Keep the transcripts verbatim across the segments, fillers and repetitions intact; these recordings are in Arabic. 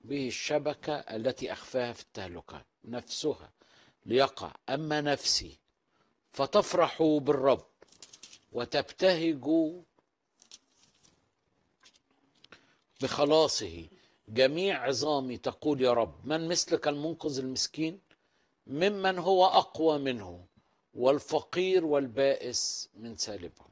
به الشبكة التي أخفاها في التهلكة نفسها ليقع، أما نفسي فتفرح بالرب وتبتهج بخلاصه. جميع عظامي تقول يا رب، من مثلك المنقذ المسكين ممن هو أقوى منه، والفقير والبائس من سالبهم.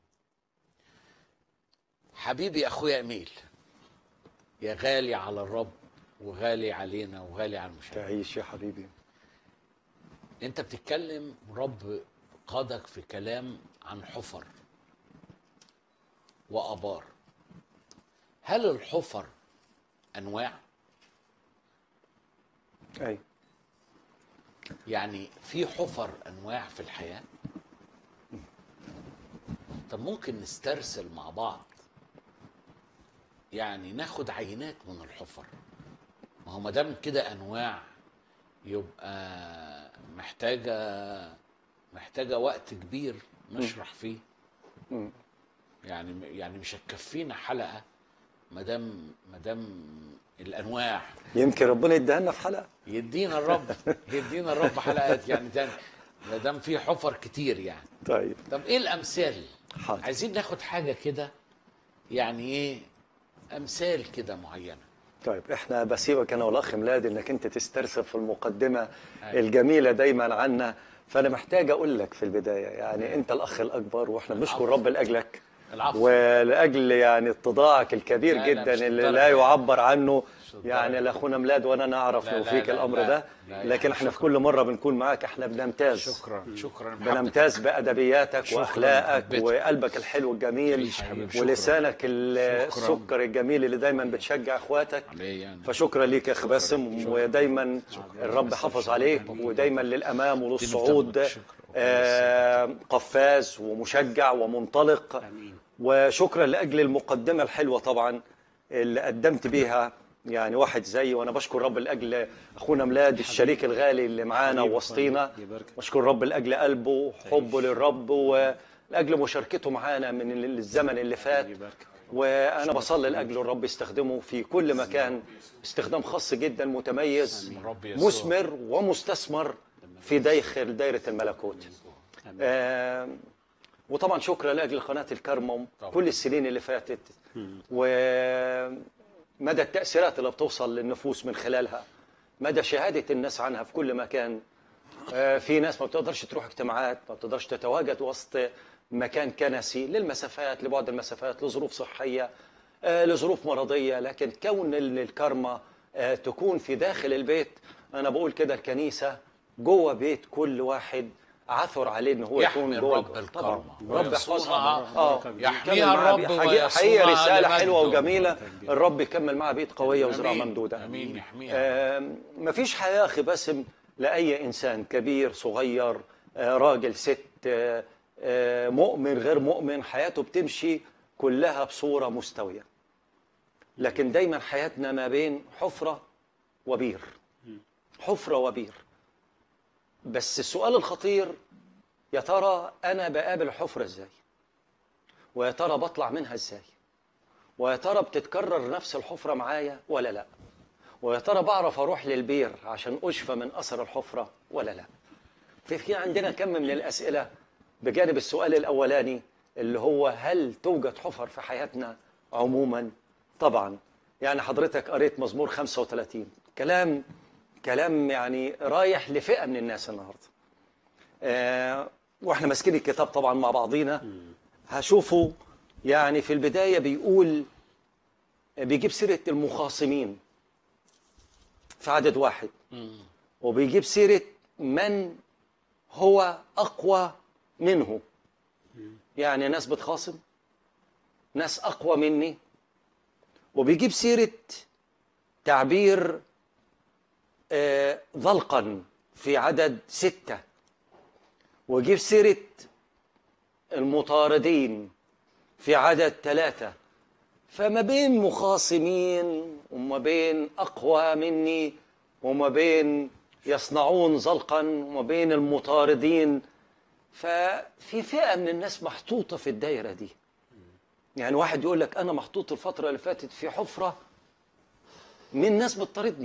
حبيبي أخويا أميل، يا غالي على الرب وغالي علينا وغالي على المشاهدين، تعيش يا حبيبي. أنت بتتكلم رب قادك في كلام عن حفر وأبار. هل الحفر أنواع؟ أي يعني في حفر أنواع في الحياة؟ طب ممكن نسترسل مع بعض، يعني ناخد عينات من الحفر. ما هو مادام كده أنواع يبقى محتاجة محتاجة وقت كبير نشرح فيه. م. يعني يعني مش هتكفينا حلقة مادام مادام الأنواع. يمكن ربنا يديها لنا في حلقة. يدينا الرب يدينا الرب حلقات يعني تاني مادام في حفر كتير يعني. طيب طب ايه الامثال؟ حاضر. عايزين ناخد حاجه كده، يعني ايه امثال كده معينه. طيب احنا بسيبك انا والاخ ميلاد انك انت تسترسل في المقدمه أيوة. الجميله دايما عنا، فانا محتاج اقول لك في البدايه يعني أيوة. انت الاخ الاكبر، واحنا بنشكر العفو. رب لاجلك العفو. ولاجل يعني اتضاعك الكبير لا لا جدا مش اللي للدرجة لا يعني. يعبر عنه. مش للدرجة. يعني لاخونا ميلاد وانا نعرف لا لا فيك لا الامر لا ده، لا لكن يعني احنا في شكرا. كل مره بنكون معاك احنا بنمتاز. شكرا شكرا بنمتاز بادبياتك شكراً واخلاقك محبتك. وقلبك الحلو الجميل تعيش حبيبي. شكراً. ولسانك ال- شكراً. السكر الجميل اللي دايما بتشجع اخواتك. عليه يعني. فشكرا ليك يا اخ باسم، ودايما الرب حافظ عليك ودايما للامام وللصعود آه، قفاز ومشجع ومنطلق. وشكرا لاجل المقدمه الحلوه طبعا اللي قدمت بيها، يعني واحد زيي، وانا بشكر رب لاجل اخونا ميلاد الشريك الغالي اللي معانا ووسطينا. بشكر رب لاجل قلبه وحبه للرب ولاجل مشاركته معانا من الزمن اللي فات، وانا بصلي لاجل الرب يستخدمه في كل مكان استخدام خاص جدا متميز مثمر ومستثمر في داخل دائره الملكوت. آه وطبعا شكرا لاجل قناه الكرمم كل السنين اللي فاتت ومدى التاثيرات اللي بتوصل للنفوس من خلالها، مدى شهاده الناس عنها في كل مكان. آه في ناس ما بتقدرش تروح اجتماعات، ما بتقدرش تتواجد وسط مكان كنسي للمسافات، لبعد المسافات، لظروف صحيه، آه لظروف مرضيه، لكن كون الكرمة آه تكون في داخل البيت، انا بقول كده الكنيسه جوه بيت كل واحد عثر عليه ان هو يكون جوه. الرب الكرمة رب يحفظها، اه يحميها الرب حقيقه حقيقة رساله حلوه وجميله. الرب يكمل معها بيت قويه وزراعه ممدوده. امين. يحميها. آه مفيش حياه اخي باسم لاي انسان كبير صغير، آه راجل ست، آه آه مؤمن غير مؤمن، حياته بتمشي كلها بصوره مستويه، لكن دايما حياتنا ما بين حفره وبير، حفره وبير. بس السؤال الخطير، يا ترى أنا بقابل حفرة إزاي؟ ويا ترى بطلع منها إزاي؟ ويا ترى بتتكرر نفس الحفرة معايا ولا لا؟ ويا ترى بعرف أروح للبير عشان أشفى من أثر الحفرة ولا لا؟ في في عندنا كم من الأسئلة بجانب السؤال الأولاني اللي هو هل توجد حفر في حياتنا عموما؟ طبعا. يعني حضرتك قريت مزمور خمسة وثلاثين، كلام كلام يعني رايح لفئة من الناس النهارده. آه واحنا ماسكين الكتاب طبعا مع بعضينا هشوفوا يعني في البداية بيقول، بيجيب سيرة المخاصمين في عدد واحد، وبيجيب سيرة من هو أقوى منه. يعني ناس بتخاصم، ناس أقوى مني. وبيجيب سيرة تعبير آه ضلقا في عدد ستة، وجيب سيرة المطاردين في عدد ثلاثة. فما بين مخاصمين وما بين أقوى مني وما بين يصنعون زلقا وما بين المطاردين، ففي فئة من الناس محطوطة في الدائرة دي. يعني واحد يقول لك أنا محطوط الفترة اللي فاتت في حفرة من ناس بتطاردني.